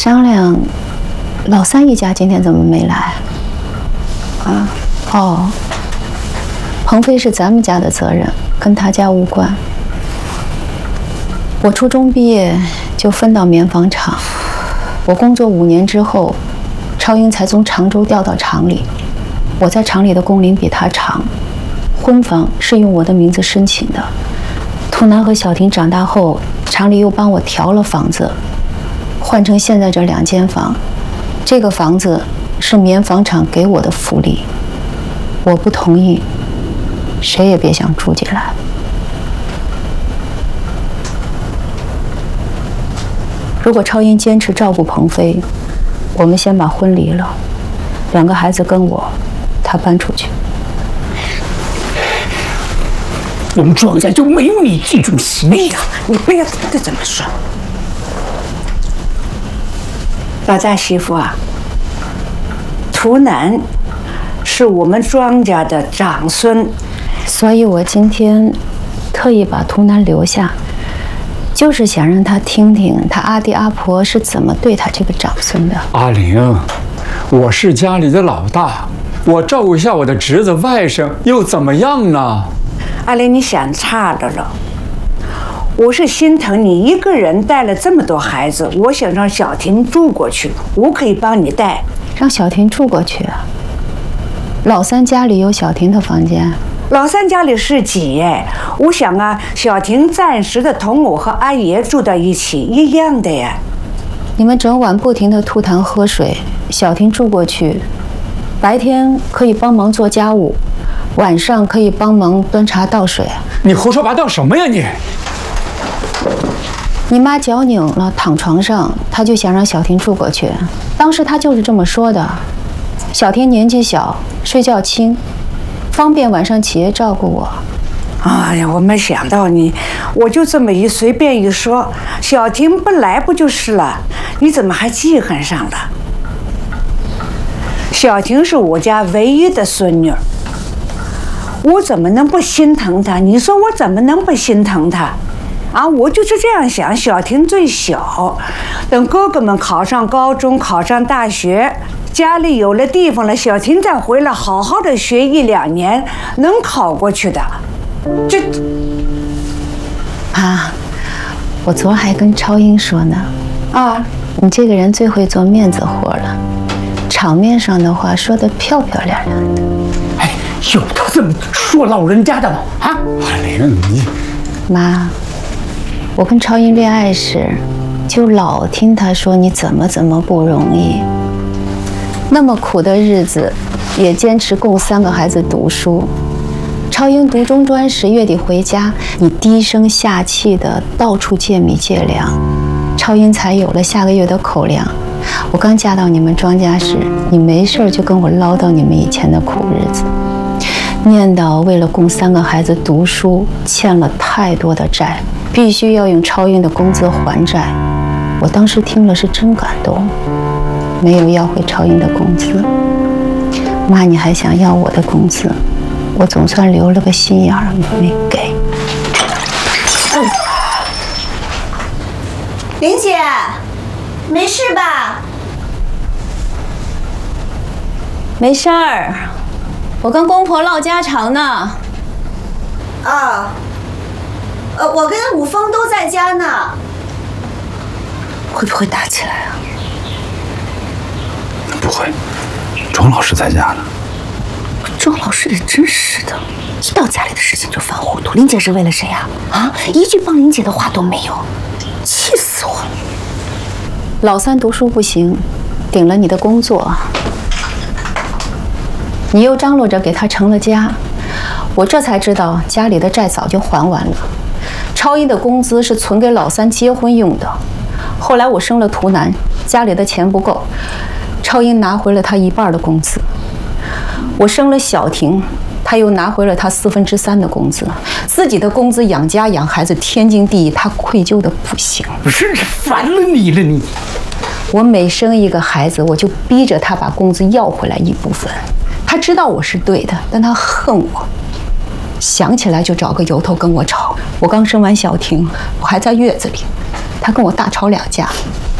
商量，老三一家今天怎么没来？啊？哦，鹏飞是咱们家的责任，跟他家无关。我初中毕业就分到棉纺厂，我工作5年之后，超英才从常州调到厂里。我在厂里的工龄比他长，婚房是用我的名字申请的。图南和小婷长大后，厂里又帮我调了房子，换成现在这2间房。这个房子是棉纺厂给我的福利，我不同意，谁也别想住进来。如果超英坚持照顾鹏飞，我们先把婚离了，2个孩子跟我，他搬出去。 我们庄家就没有你这种行为呀！你不要再这么说。 老大媳妇啊，图南是我们庄家的长孙， 所以我今天特意把图南留下，就是想让他听听他阿爹阿婆是怎么对他这个长孙的。 阿玲，我是家里的老大，我照顾一下我的侄子外甥又怎么样呢？ 阿玲，你想差了。我是心疼你一个人带了这么多孩子，我想让小婷住过去，我可以帮你带。 让小婷住过去啊？老三家里有小婷的房间？ 老三家里是挤，我想啊，小婷暂时的同我和阿爷住到一起一样的呀。 你们整晚不停地吐痰喝水，小婷住过去，白天可以帮忙做家务，晚上可以帮忙端茶倒水。 你胡说八道什么呀你？ 你妈脚拧了，躺床上，她就想让小婷住过去。当时她就是这么说的。小婷年纪小，睡觉轻，方便晚上起夜照顾我。 哎呀，我没想到你，我就这么随便一说，小婷不来不就是了？你怎么还记恨上了？小婷是我家唯一的孙女，我怎么能不心疼她？你说我怎么能不心疼她？啊，我就是这样想，小婷最小，等哥哥们考上高中、考上大学，家里有了地方了，小婷再回来好好的学1、2年，能考过去的。这， 啊，我昨儿还跟超英说呢， 啊， 你这个人最会做面子活了，场面上的话说得漂漂亮亮的。 哎，有他这么说老人家的吗？啊，阿玲，你妈，我跟超英恋爱时，就老听他说你怎么不容易，那么苦的日子，也坚持供3个孩子读书。超英读中专时，月底回家，你低声下气的到处借米借粮，超英才有了下个月的口粮。我刚嫁到你们庄家时，你没事就跟我唠叨你们以前的苦日子，念叨为了供3个孩子读书欠了太多的债，必须要用超英的工资还债。我当时听了是真感动，没有要回超英的工资。妈，你还想要我的工资？我总算留了个心眼儿，没给。 林姐，没事吧？ 没事儿，我跟公婆唠家常呢。 啊，我跟武峰都在家呢。 会不会打起来啊？ 不会，庄老师在家呢。 庄老师也真是的，一到家里的事情就犯糊涂。林姐是为了谁呀？啊，一句帮林姐的话都没有，气死我了！ 老三读书不行，顶了你的工作，你又张罗着给他成了家，我这才知道家里的债早就还完了。超英的工资是存给老三结婚用的，后来我生了图南，家里的钱不够，超英拿回了他1半的工资。我生了小婷，他又拿回了他3/4的工资，自己的工资养家养孩子天经地义，他愧疚的不行。 不是烦了你了你！ 我每生一个孩子，我就逼着他把工资要回来一部分。他知道我是对的，但他恨我，想起来就找个由头跟我吵。我刚生完小婷，我还在月子里，他跟我大吵2架。